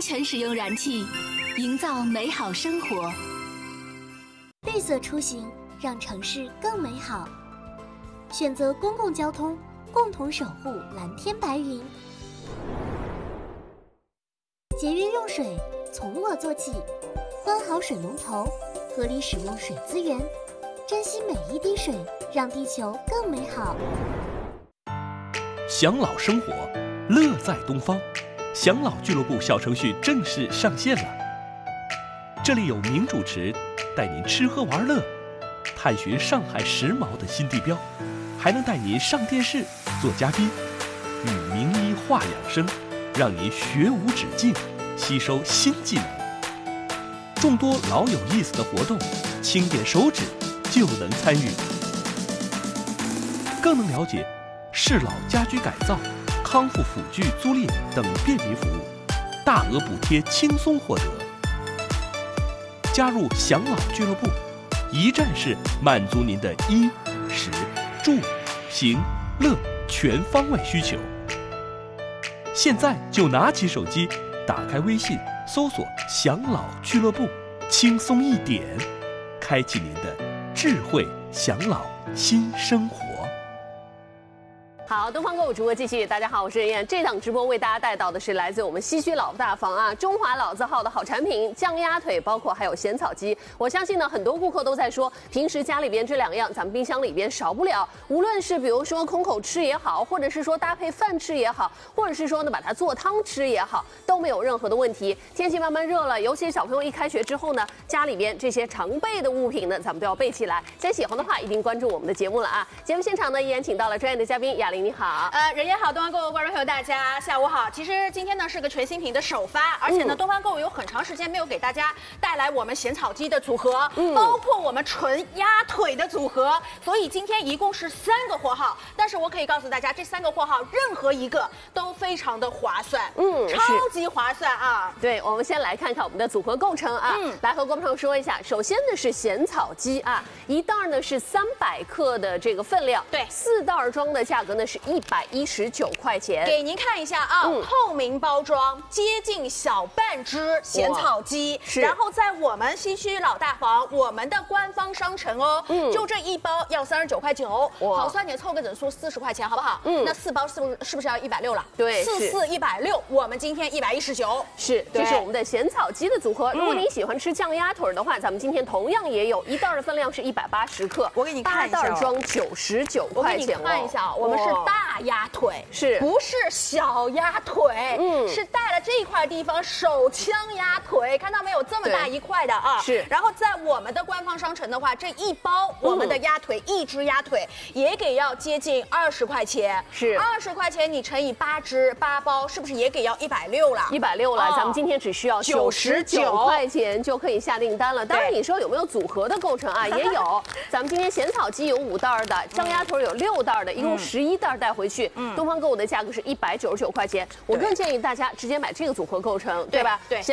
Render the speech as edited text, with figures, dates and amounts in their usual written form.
全使用燃气，营造美好生活。 绿色出行，让城市更美好。选择公共交通，共同守护蓝天白云。节约用水，从我做起。关好水龙头，合理使用水资源，珍惜每一滴水，让地球更美好。 享老生活，乐在东方。享老俱乐部小程序正式上线了。这里有名主持带您吃喝玩乐，探寻上海时髦的新地标，还能带您上电视做嘉宾，与名医话养生，让您学无止境，吸收新技能。众多老有意思的活动，轻点手指就能参与，更能了解适老家居改造、康复辅具租赁等便民服务，大额补贴轻松获得。加入享老俱乐部，一站式满足您的衣、食、住、行、乐全方位需求。现在就拿起手机，打开微信，搜索享老俱乐部，轻松一点，开启您的智慧享老新生活。 好，东方购物直播继续。大家好，我是任燕。这档直播为大家带到的是来自我们西区老大房啊，中华老字号的好产品，酱鸭腿，包括还有咸草鸡。我相信呢，很多顾客都在说，平时家里边这两样，咱们冰箱里边少不了。无论是比如说空口吃也好，或者是说搭配饭吃也好，或者是说呢把它做汤吃也好，都没有任何的问题。天气慢慢热了，尤其小朋友一开学之后呢，家里边这些常备的物品呢，咱们都要备起来。既然喜欢的话，一定关注我们的节目了啊！节目现场呢，依然请到了专业的嘉宾雅玲。你好， 人也好，东方购物观众朋友大家下午好。其实今天呢是个全新品的首发，而且呢，东方购物有很长时间没有给大家带来我们咸草鸡的组合，包括我们纯鸭腿的组合，所以今天一共是3个货号。但是我可以告诉大家，这3个货号任何一个都非常的划算，超级划算啊！ 对，我们先来看看我们的组合构成啊，来和观众朋友说一下。首先呢是咸草鸡啊，一袋呢是300克的这个分量，对，4袋装的价格呢是119块钱。 给您看一下啊，透明包装，接近小半只咸草鸡，然后在我们西区老大房，我们的官方商城哦，就这一包要39块9，好算点，凑个整数40块钱，好不好？那4包是不是要160了？ 对 ，4416，我们今天119。 是，这是我们的咸草鸡的组合。如果您喜欢吃酱鸭腿的话，咱们今天同样也有，一袋的分量是180克， 我给你看一下， 8袋装99块钱。 我给你看一下，我们是大鸭腿， 是不是小鸭腿？是带了这一块地方手枪鸭腿，看到没有？这么大一块的啊！ 是。 然后在我们的官方商城的话，这一包我们的鸭腿，一只鸭腿也给要接近20块钱。 是 20块钱，你乘以8包，是不是也给要160了 ？160了，咱们今天只需要99块钱就可以下订单了。当然，你说有没有组合的构成啊？也有。咱们今天咸草鸡有5袋的，酱鸭腿有6袋的，一共11袋带回去。东方购物的价格是199块钱。我更建议大家直接买这个组合构成，对吧？ 对。